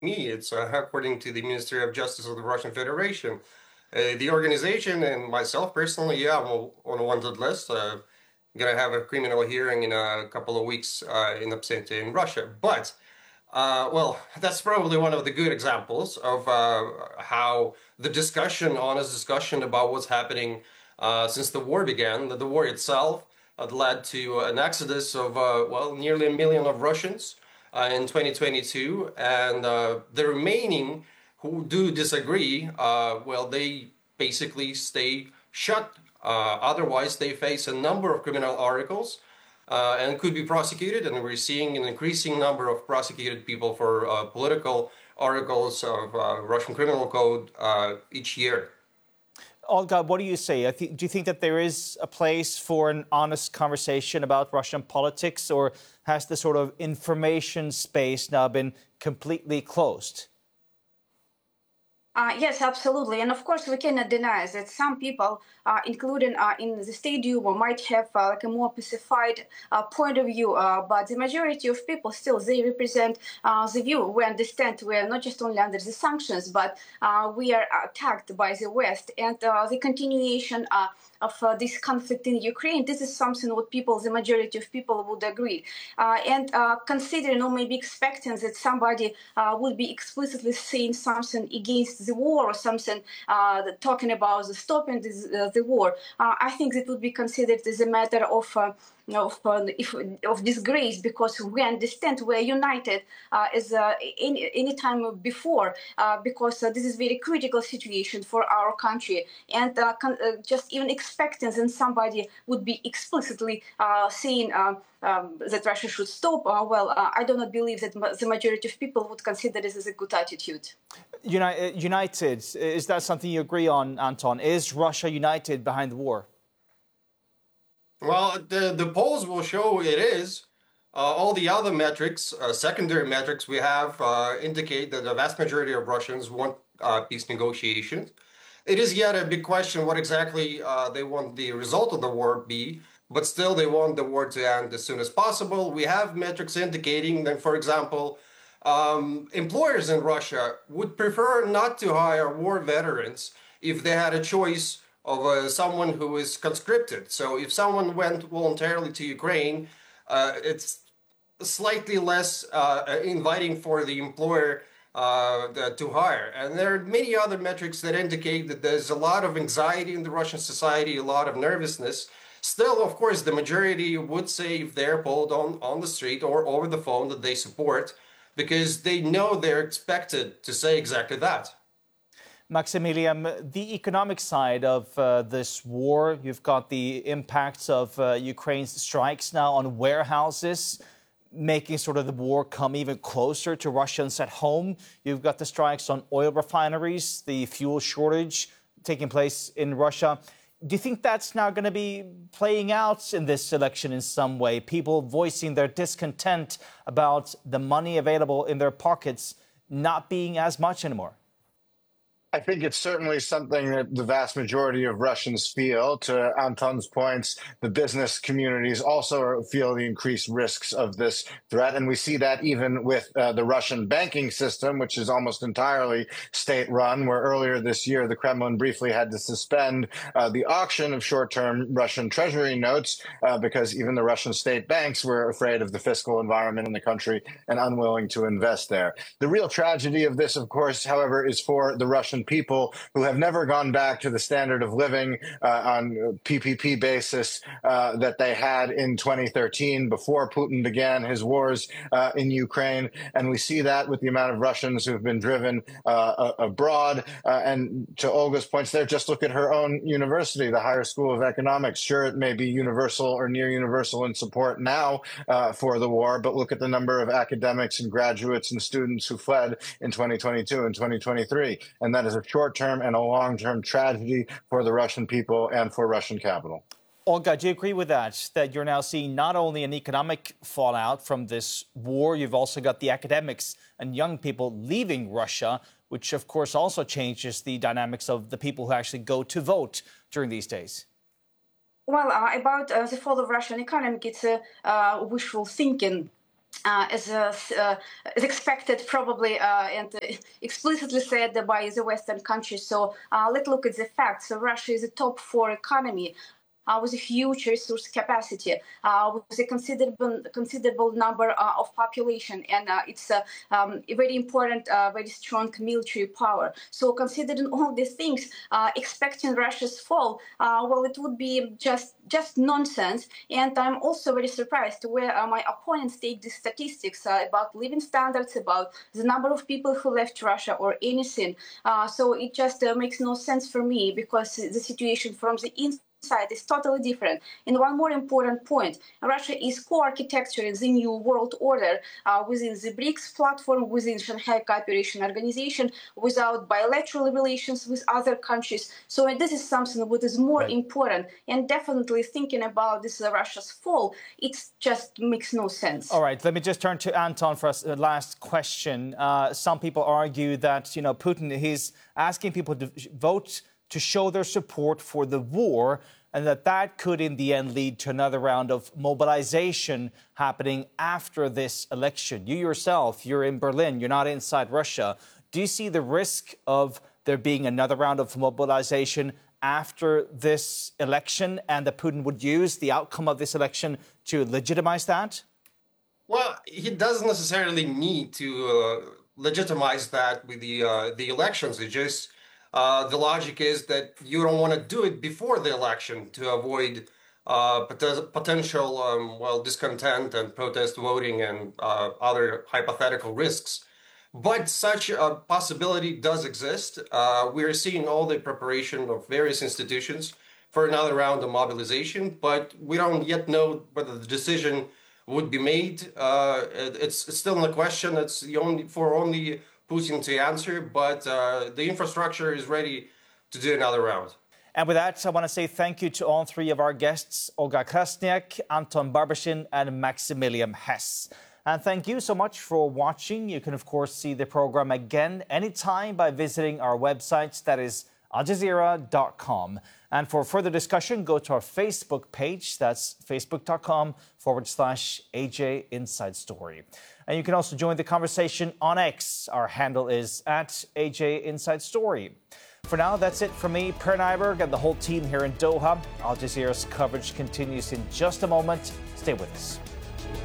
me. It's according to the Ministry of Justice of the Russian Federation. The organization and myself personally, yeah, I'm on a wanted list. Gonna have a criminal hearing in a couple of weeks in absentia in Russia. But well, that's probably one of the good examples of how the discussion, honest discussion about what's happening since the war began, the war itself led to an exodus of, well, nearly 1 million of Russians in 2022. And the remaining who do disagree, well, they basically stay shut. Otherwise, they face a number of criminal articles and could be prosecuted. And we're seeing an increasing number of prosecuted people for political articles of Russian criminal code each year. Olga, what do you say? Do you think that there is a place for an honest conversation about Russian politics, or has the sort of information space now been completely closed? Yes, absolutely. And of course, we cannot deny that some people, including in the stadium, might have like a more pacified point of view. But the majority of people still, they represent the view. We understand we are not just only under the sanctions, but we are attacked by the West. And the continuation of this conflict in Ukraine, this is something what people, the majority of people would agree. And considering or maybe expecting that somebody would be explicitly saying something against the war or something talking about the stopping the war, I think it would be considered as a matter of disgrace, because we understand we are united as any time before, because this is very critical situation for our country, and just even expecting that somebody would be explicitly saying that Russia should stop, I do not believe that the majority of people would consider this as a good attitude. United, is that something you agree on, Anton? Is Russia united behind the war? Well, the polls will show it is. All the other metrics, secondary metrics we have, indicate that the vast majority of Russians want peace negotiations. It is yet a big question what exactly they want the result of the war be, but still they want the war to end as soon as possible. We have metrics indicating that, for example, employers in Russia would prefer not to hire war veterans if they had a choice of someone who is conscripted. So if someone went voluntarily to Ukraine, it's slightly less inviting for the employer to hire. And there are many other metrics that indicate that there's a lot of anxiety in the Russian society, a lot of nervousness. Still, of course, the majority would say, if they're polled on the street or over the phone, that they support, because they know they're expected to say exactly that. Maximilian, the economic side of this war, you've got the impacts of Ukraine's strikes now on warehouses, making sort of the war come even closer to Russians at home. You've got the strikes on oil refineries, the fuel shortage taking place in Russia. Do you think that's now going to be playing out in this election in some way? People voicing their discontent about the money available in their pockets not being as much anymore? I think it's certainly something that the vast majority of Russians feel. To Anton's points, the business communities also feel the increased risks of this threat. And we see that even with the Russian banking system, which is almost entirely state-run, where earlier this year the Kremlin briefly had to suspend the auction of short-term Russian treasury notes because even the Russian state banks were afraid of the fiscal environment in the country and unwilling to invest there. The real tragedy of this, of course, however, is for the Russian people who have never gone back to the standard of living on PPP basis that they had in 2013 before Putin began his wars in Ukraine. And we see that with the amount of Russians who've been driven abroad. And to Olga's points there, just look at her own university, the Higher School of Economics. Sure, it may be universal or near universal in support now for the war, but look at the number of academics and graduates and students who fled in 2022 and 2023. And that is a short-term and a long-term tragedy for the Russian people and for Russian capital. Olga, do you agree with that you're now seeing not only an economic fallout from this war, you've also got the academics and young people leaving Russia, which of course also changes the dynamics of the people who actually go to vote during these days? Well, about the fall of Russian economy, it's wishful thinking. as expected, probably, and explicitly said by the Western countries. So let's look at the facts. So Russia is a top 4 economy. With a huge resource capacity, with a considerable number of population, and it's a very important, very strong military power. So, considering all these things, expecting Russia's fall, well, it would be just nonsense. And I'm also very surprised where my opponents take these statistics about living standards, about the number of people who left Russia, or anything. So it just makes no sense for me, because the situation from the inside is totally different. And one more important point, Russia is co-architecturing the new world order within the BRICS platform, within Shanghai Cooperation Organization, without bilateral relations with other countries. So this is something that is more important, and definitely thinking about this Russia's fall, it just makes no sense. All right, let me just turn to Anton for a last question. Some people argue that, Putin, he's asking people to vote to show their support for the war, and that could in the end lead to another round of mobilization happening after this election. You yourself, you're in Berlin, you're not inside Russia. Do you see the risk of there being another round of mobilization after this election, and that Putin would use the outcome of this election to legitimize that? Well, he doesn't necessarily need to legitimize that with the elections. It's just the logic is that you don't want to do it before the election to avoid potential discontent and protest voting and other hypothetical risks. But such a possibility does exist. We are seeing all the preparation of various institutions for another round of mobilization, but we don't yet know whether the decision would be made. It's still a question. It's only Putin to answer, but the infrastructure is ready to do another round. And with that, I want to say thank you to all 3 of our guests, Olga Krasniak, Anton Barbashin, and Maximilian Hess. And thank you so much for watching. You can, of course, see the program again anytime by visiting our website, that is aljazeera.com. And for further discussion, go to our Facebook page. That's facebook.com/AJ Inside Story. And you can also join the conversation on X. Our handle is @AJ Inside Story. For now, that's it from me, Per Nyberg, and the whole team here in Doha. Al Jazeera's coverage continues in just a moment. Stay with us.